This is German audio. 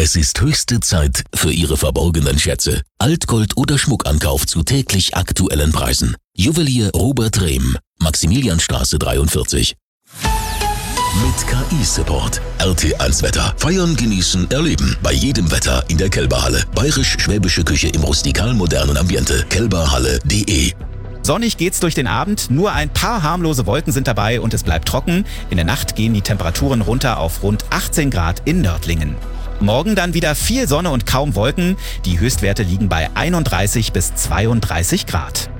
Es ist höchste Zeit für Ihre verborgenen Schätze. Altgold oder Schmuckankauf zu täglich aktuellen Preisen. Juwelier Robert Rehm, Maximilianstraße 43. Mit KI-Support. RT1 Wetter. Feiern, genießen, erleben. Bei jedem Wetter in der Kelberhalle. Bayerisch-schwäbische Küche im rustikal-modernen Ambiente. kelberhalle.de. Sonnig geht's durch den Abend, nur ein paar harmlose Wolken sind dabei und es bleibt trocken. In der Nacht gehen die Temperaturen runter auf rund 18 Grad in Nördlingen. Morgen dann wieder viel Sonne und kaum Wolken. Die Höchstwerte liegen bei 31 bis 32 Grad.